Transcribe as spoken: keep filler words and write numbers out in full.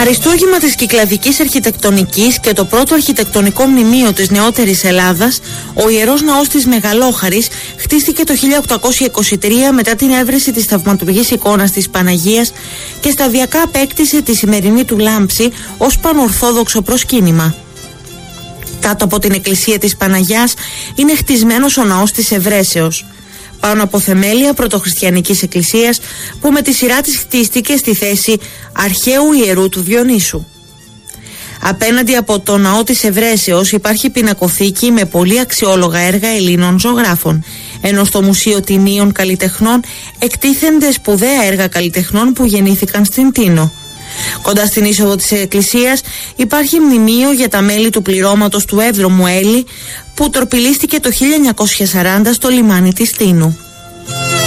Αριστούργημα της Κυκλαδικής Αρχιτεκτονικής και το πρώτο αρχιτεκτονικό μνημείο της νεότερης Ελλάδας, ο Ιερός Ναός της Μεγαλόχαρης χτίστηκε το χίλια οκτακόσια είκοσι τρία μετά την έβρεση της θαυματουργής εικόνας της Παναγίας και σταδιακά απέκτησε τη σημερινή του λάμψη ως πανορθόδοξο προσκύνημα. Κάτω από την εκκλησία της Παναγιάς είναι χτισμένος ο Ναός της Ευρέσεως, πάνω από θεμέλια πρωτοχριστιανικής εκκλησίας που με τη σειρά της χτίστηκε στη θέση αρχαίου ιερού του Διονύσου. Απέναντι από το Ναό της Ευρέσεως υπάρχει πινακοθήκη με πολύ αξιόλογα έργα Ελλήνων ζωγράφων, ενώ στο Μουσείο Τιμίων Καλλιτεχνών εκτίθενται σπουδαία έργα καλλιτεχνών που γεννήθηκαν στην Τίνο. Κοντά στην είσοδο της εκκλησίας υπάρχει μνημείο για τα μέλη του πληρώματος του έβδομου Έλλη που τορπιλίστηκε το χίλια εννιακόσια σαράντα στο λιμάνι της Τίνου.